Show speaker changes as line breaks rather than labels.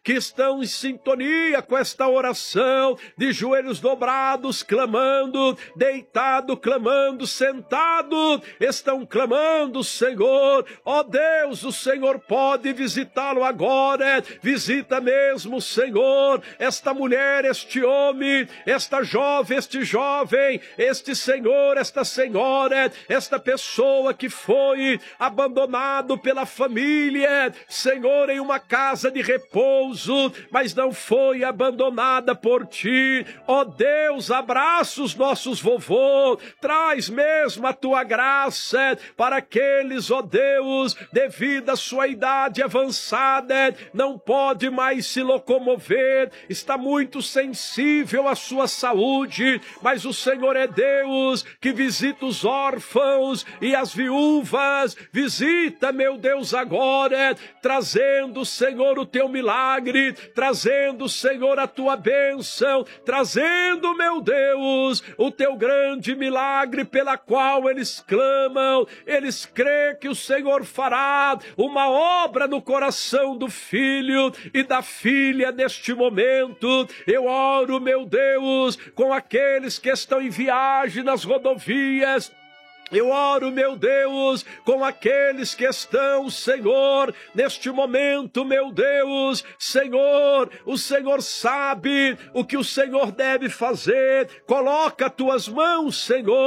que estão em sintonia com esta oração, de joelhos dobrados, clamando, deitado, clamando, sentado, estão clamando, Senhor. Ó Deus, o Senhor pode visitá-lo agora. Visita mesmo, Senhor, esta mulher, este homem, esta jovem, este jovem, este senhor, esta senhora, esta pessoa que foi abandonado pela família, Senhor, em uma casa de repouso, mas não foi abandonada por Ti. Ó Deus, abraça os nossos vovôs, traz mesmo a Tua graça para aqueles, ó Deus, devido à sua idade avançada, não pode mais se locomover, está muito sensível à sua saúde, mas o Senhor é Deus que visita os órfãos e as viúvas. Visita, meu Deus, agora, trazendo, Senhor, o Teu milagre, trazendo, Senhor, a Tua bênção, trazendo, meu Deus, o Teu grande milagre pela qual eles clamam. Eles creem que o Senhor fará uma obra no coração do filho e da filha neste momento. Eu oro, meu Deus, com aqueles que estão em viagem nas rodovias. Eu oro, meu Deus, com aqueles que estão, Senhor, neste momento, meu Deus, Senhor, o Senhor sabe o que o Senhor deve fazer. Coloca Tuas mãos, Senhor,